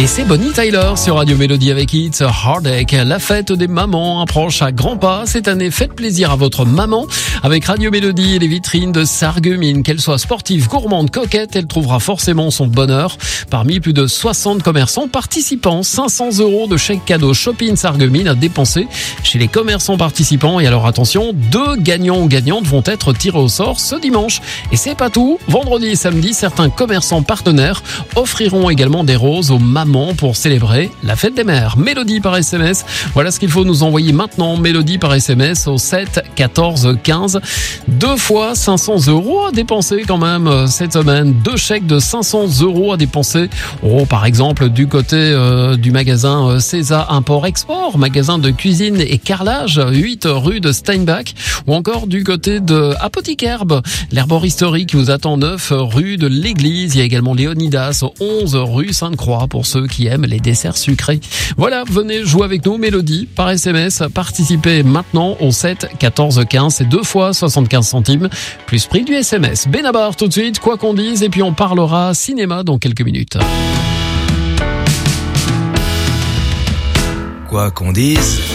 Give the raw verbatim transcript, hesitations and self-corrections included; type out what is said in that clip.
Et c'est Bonnie Tyler sur Radio Mélodie avec It's a Heartache. La fête des mamans approche à grands pas. Cette année, faites plaisir à votre maman avec Radio Mélodie et les vitrines de Sarreguemines. Qu'elle soit sportive, gourmande, coquette, elle trouvera forcément son bonheur. Parmi plus de soixante commerçants participants, cinq cents euros de chèque cadeau Shopping Sarreguemines à dépenser chez les commerçants participants. Et alors attention, deux gagnants ou gagnantes vont être tirés au sort ce dimanche. Et c'est pas tout. Vendredi et samedi, certains commerçants partenaires offriront également des roses aux mamans pour célébrer la fête des mères. Mélodie par S M S. Voilà ce qu'il faut nous envoyer maintenant. Mélodie par S M S au sept quatorze quinze. Deux fois cinq cents euros à dépenser quand même cette semaine. Deux chèques de cinq cents euros à dépenser. Oh, par exemple, du côté euh, du magasin euh, César Import-Export, magasin de cuisine et carrelage, huit rue de Steinbach. Ou encore du côté de Apothikerbe, l'herboristerie qui vous attend neuf rue de l'Église. Il y a également Léonidas, onze rue Sainte-Croix pour ceux qui aiment les desserts sucrés. Voilà, venez jouer avec nous, Mélodie, par S M S. Participez maintenant au sept quatorze quinze. C'est deux fois soixante-quinze centimes, plus prix du S M S. Benabar tout de suite, quoi qu'on dise, et puis on parlera cinéma dans quelques minutes. Quoi qu'on dise...